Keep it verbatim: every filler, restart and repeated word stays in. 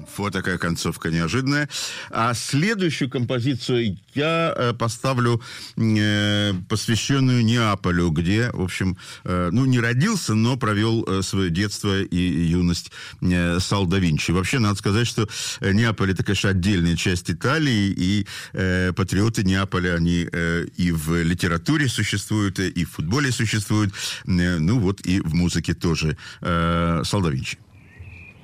Вот такая концовка неожиданная. А следующую композицию я э, поставлю э, посвященную Неаполю, где, в общем, э, ну, не родился, но провел э, свое детство и юность э, Сал да Винчи. Вообще, надо сказать, что Неаполь — это, конечно, отдельная часть Италии, и э, патриоты Неаполя, они э, и в литературе существуют, и в футболе существуют, э, ну вот и в музыке тоже. Э, Сал да Винчи.